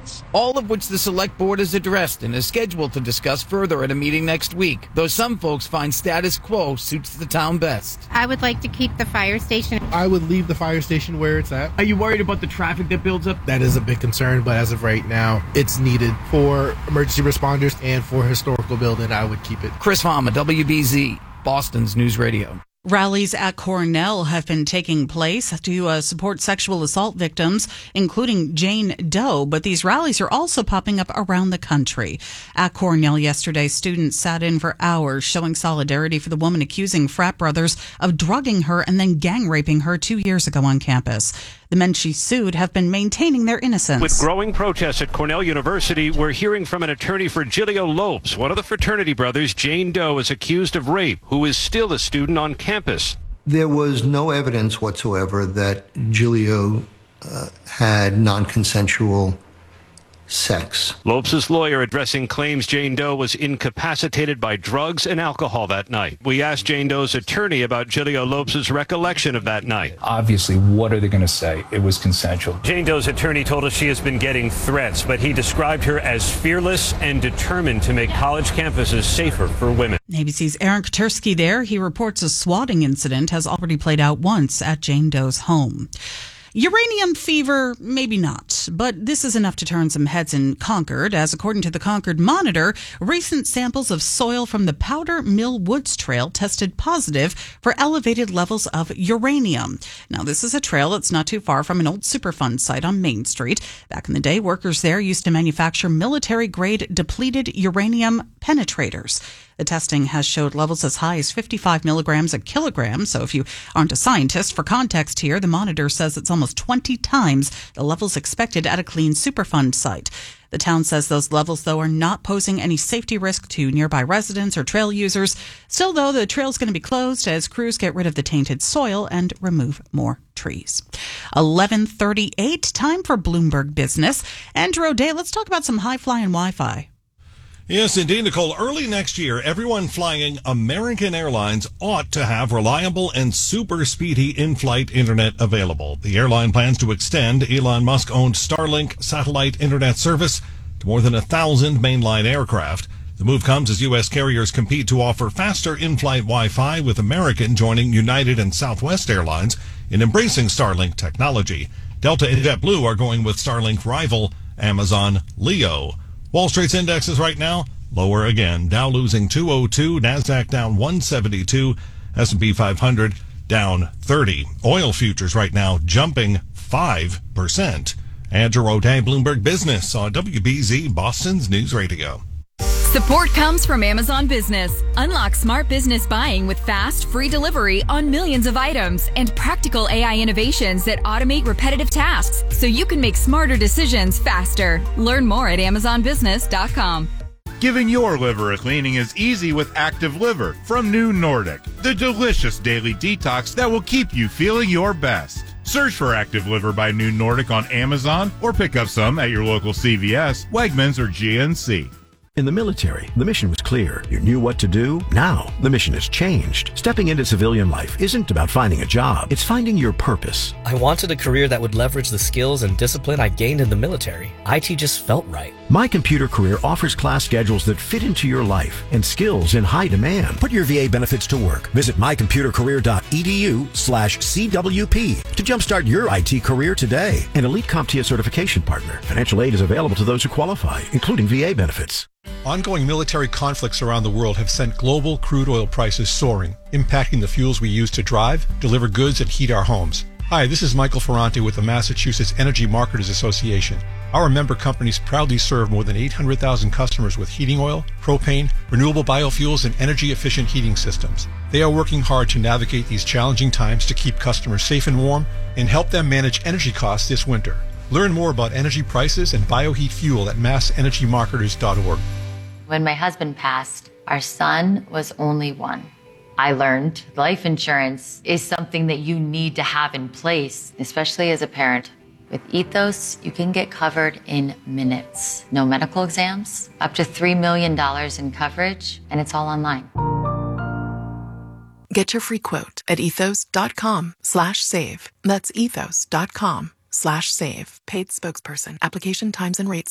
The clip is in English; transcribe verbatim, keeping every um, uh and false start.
all of which the Select Board has addressed and is scheduled to discuss further at a meeting next week, though some folks find status quo suits the town best. I would like to keep the fire station. I would leave the fire station where it's at. Are you worried about the traffic that builds up? That is a big concern, but as of right now, it's needed for emergency responders and for historical building. I would keep it. Chris Farmer, W B Z, Boston's News Radio. Rallies at Cornell have been taking place to uh, support sexual assault victims, including Jane Doe, but these rallies are also popping up around the country. At Cornell yesterday, students sat in for hours showing solidarity for the woman accusing frat brothers of drugging her and then gang raping her two years ago on campus. The men she sued have been maintaining their innocence. With growing protests at Cornell University, we're hearing from an attorney for Giglio Lopes. One of the fraternity brothers, Jane Doe, is accused of rape, who is still a student on campus. There was no evidence whatsoever that Giglio uh, had non-consensual sex. Lopes' lawyer addressing claims Jane Doe was incapacitated by drugs and alcohol that night. We asked Jane Doe's attorney about Giglio Lopes' recollection of that night. Obviously, what are they going to say? It was consensual. Jane Doe's attorney told us she has been getting threats, but he described her as fearless and determined to make college campuses safer for women. A B C's Aaron Katursky there. He reports a swatting incident has already played out once at Jane Doe's home. Uranium fever, maybe not, but this is enough to turn some heads in Concord, as according to the Concord Monitor, recent samples of soil from the Powder Mill Woods Trail tested positive for elevated levels of uranium. Now, this is a trail that's not too far from an old Superfund site on Main Street. Back in the day, workers there used to manufacture military-grade depleted uranium penetrators. The testing has showed levels as high as fifty-five milligrams a kilogram. So if you aren't a scientist, for context here, the Monitor says it's almost twenty times the levels expected at a clean Superfund site. The town says those levels, though, are not posing any safety risk to nearby residents or trail users. Still, though, the trail's going to be closed as crews get rid of the tainted soil and remove more trees. eleven thirty-eight, time for Bloomberg Business. Andrew O'Day, let's talk about some high-flying Wi-Fi. Yes, indeed, Nicole. Early next year, everyone flying American Airlines ought to have reliable and super speedy in-flight internet available. The airline plans to extend Elon Musk-owned Starlink satellite internet service to more than a thousand mainline aircraft. The move comes as U S carriers compete to offer faster in-flight Wi-Fi, with American joining United and Southwest Airlines in embracing Starlink technology. Delta and JetBlue are going with Starlink rival Amazon Leo. Wall Street's indexes right now lower again. Dow losing two oh two, NASDAQ down one seventy-two, S and P five hundred down thirty. Oil futures right now jumping five percent. Andrew O'Day, Bloomberg Business on W B Z, Boston's News Radio. Support comes from Amazon Business. Unlock smart business buying with fast, free delivery on millions of items and practical A I innovations that automate repetitive tasks so you can make smarter decisions faster. Learn more at amazon business dot com. Giving your liver a cleaning is easy with Active Liver from New Nordic, the delicious daily detox that will keep you feeling your best. Search for Active Liver by New Nordic on Amazon or pick up some at your local C V S, Wegmans, or G N C. In the military, the mission was clear. You knew what to do. Now, the mission has changed. Stepping into civilian life isn't about finding a job. It's finding your purpose. I wanted a career that would leverage the skills and discipline I gained in the military. I T just felt right. My Computer Career offers class schedules that fit into your life and skills in high demand. Put your V A benefits to work. Visit my computer career dot e d u slash C W P to jumpstart your I T career today. An elite CompTIA certification partner. Financial aid is available to those who qualify, including V A benefits. Ongoing military conflicts around the world have sent global crude oil prices soaring, impacting the fuels we use to drive, deliver goods, and heat our homes. Hi, this is Michael Ferranti with the Massachusetts Energy Marketers Association. Our member companies proudly serve more than eight hundred thousand customers with heating oil, propane, renewable biofuels, and energy-efficient heating systems. They are working hard to navigate these challenging times to keep customers safe and warm and help them manage energy costs this winter. Learn more about energy prices and bioheat fuel at mass energy marketers dot org. When my husband passed, our son was only one. I learned life insurance is something that you need to have in place, especially as a parent. With Ethos, you can get covered in minutes. No medical exams, up to three million dollars in coverage, and it's all online. Get your free quote at ethos dot com slash save. That's ethos dot com slash save. Paid spokesperson. Application times and rates